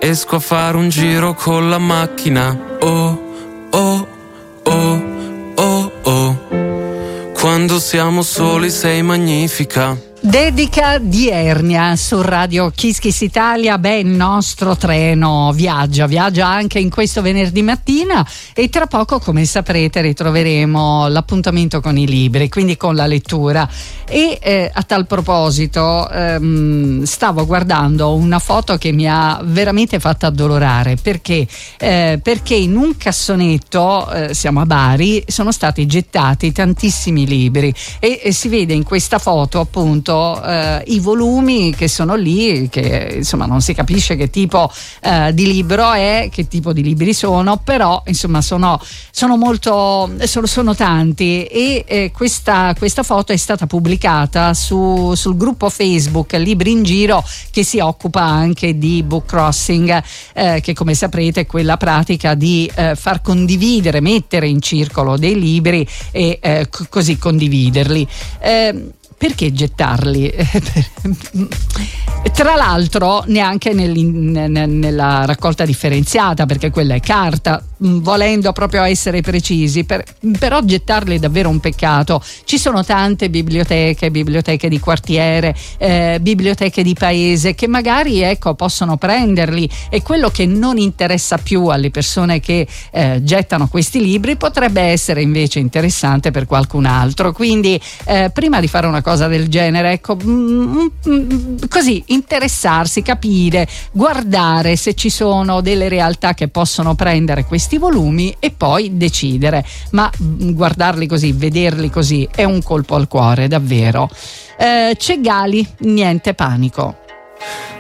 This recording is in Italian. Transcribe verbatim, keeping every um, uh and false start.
esco a fare un giro con la macchina. Oh, oh, oh, oh, oh. Quando siamo soli sei magnifica. Dedica di Ernia su Radio Kiss Kiss Italia. Beh, il nostro treno viaggia, viaggia anche in questo venerdì mattina e tra poco, come saprete, ritroveremo l'appuntamento con i libri, quindi con la lettura. E eh, a tal proposito ehm, stavo guardando una foto che mi ha veramente fatto addolorare, perché eh, perché in un cassonetto, eh, siamo a Bari, sono stati gettati tantissimi libri e, e si vede in questa foto appunto Uh, i volumi che sono lì, che insomma non si capisce che tipo uh, di libro è, che tipo di libri sono, però insomma sono, sono molto sono, sono tanti e eh, questa, questa foto è stata pubblicata su, sul gruppo Facebook Libri in Giro, che si occupa anche di book crossing, eh, che come saprete è quella pratica di eh, far condividere, mettere in circolo dei libri e eh, c- così condividerli. Eh, Perché gettarli? Tra l'altro neanche nel, nella raccolta differenziata, perché quella è carta, volendo proprio essere precisi, per, però gettarli è davvero un peccato. Ci sono tante biblioteche, biblioteche di quartiere, eh, biblioteche di paese che magari ecco possono prenderli, e quello che non interessa più alle persone che eh, gettano questi libri potrebbe essere invece interessante per qualcun altro. Quindi eh, prima di fare una cosa del genere, ecco, mm, mm, così interessarsi, capire, guardare se ci sono delle realtà che possono prendere questi volumi e poi decidere. Ma mm, guardarli così, vederli così è un colpo al cuore, davvero. Eh, c'è Gali, niente panico.